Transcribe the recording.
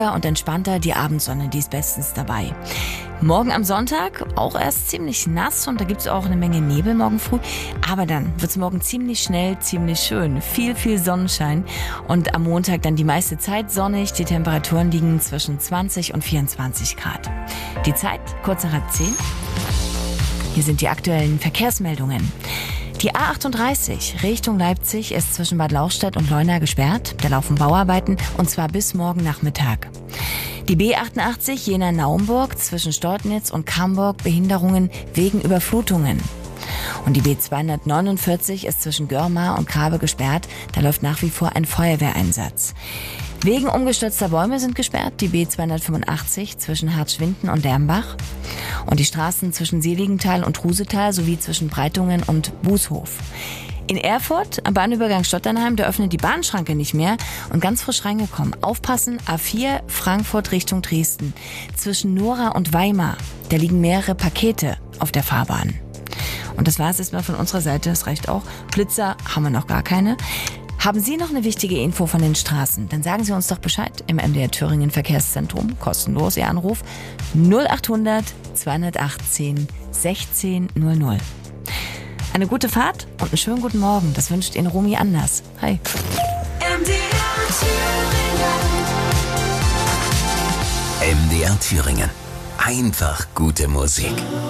und entspannter, die Abendsonne, die ist bestens dabei. Morgen am Sonntag auch erst ziemlich nass und da gibt es auch eine Menge Nebel morgen früh. Aber dann wird es morgen ziemlich schnell, ziemlich schön. Viel Sonnenschein und am Montag dann die meiste Zeit sonnig. Die Temperaturen liegen zwischen 20 und 24 Grad. Die Zeit kurz nach 10. Hier sind die aktuellen Verkehrsmeldungen. Die A38 Richtung Leipzig ist zwischen Bad Lauchstädt und Leuna gesperrt. Da laufen Bauarbeiten und zwar bis morgen Nachmittag. Die B88 Jena-Naumburg zwischen Stoltnitz und Camburg Behinderungen wegen Überflutungen. Und die B249 ist zwischen Görmar und Grabe gesperrt. Da läuft nach wie vor ein Feuerwehreinsatz. Wegen umgestürzter Bäume sind gesperrt die B285 zwischen Hartschwinden und Dermbach und die Straßen zwischen Seligenthal und Trusetal sowie zwischen Breitungen und Bußhof. In Erfurt, am Bahnübergang Stotternheim, da öffnet die Bahnschranke nicht mehr und ganz frisch reingekommen. Aufpassen, A4 Frankfurt Richtung Dresden. Zwischen Nora und Weimar, da liegen mehrere Pakete auf der Fahrbahn. Und das war es erstmal von unserer Seite, das reicht auch. Blitzer haben wir noch gar keine. Haben Sie noch eine wichtige Info von den Straßen? Dann sagen Sie uns doch Bescheid im MDR Thüringen Verkehrszentrum. Kostenlos Ihr Anruf 0800 218 1600. Eine gute Fahrt und einen schönen guten Morgen. Das wünscht Ihnen Romy Anders. Hi. MDR Thüringen. Einfach gute Musik.